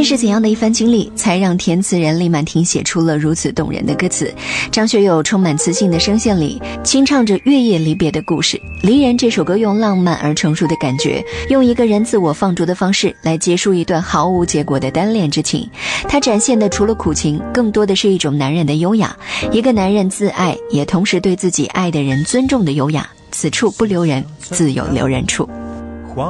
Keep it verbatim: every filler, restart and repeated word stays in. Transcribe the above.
竟是怎样的一番经历，才让填词人李满婷写出了如此动人的歌词？张学友充满磁性的声线里，清唱着月夜离别的故事。离人这首歌用浪漫而成熟的感觉，用一个人自我放逐的方式来结束一段毫无结果的单恋之情。它展现的除了苦情，更多的是一种男人的优雅，一个男人自爱，也同时对自己爱的人尊重的优雅。此处不留人，自有留人处。